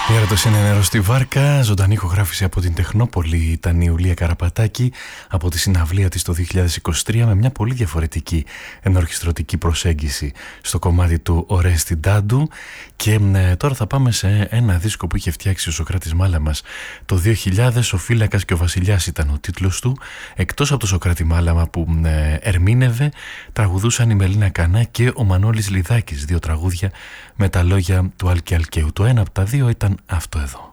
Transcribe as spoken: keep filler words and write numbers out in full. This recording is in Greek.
Η έρωτος είναι νερό στη βάρκα. Ζωντανή ηχογράφηση από την Τεχνόπολη ήταν η Ιουλία Καραπατάκη από τη συναυλία της το δύο χιλιάδες είκοσι τρία, με μια πολύ διαφορετική ενορχιστρωτική προσέγγιση στο κομμάτι του Ορέστη Ντάντου. Και ε, τώρα θα πάμε σε ένα δίσκο που είχε φτιάξει ο Σωκράτης Μάλαμας το δύο χιλιάδες. Ο Φύλακας και ο Βασιλιάς ήταν ο τίτλος του. Εκτός από το Σωκράτη Μάλαμα που ε, ερμήνευε, τραγουδούσαν η Μελίνα Κανά και ο Μανώλης Λιδάκης, δύο τραγούδια με τα λόγια του Άλκη Αλκαίου. Το ένα από τα δύο ήταν αυτό εδώ.